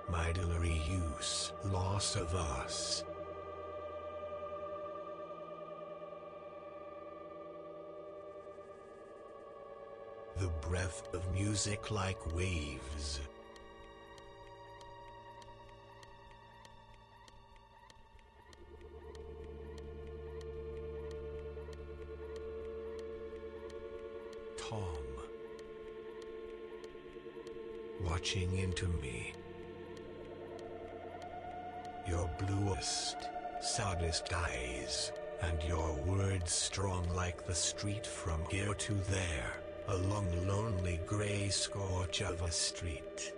my delivery use, loss of us. The breath of music like waves. Tom, watching into me. Your bluest, saddest eyes, and your words strong like the street from here to there, a long lonely grey scorch of a street.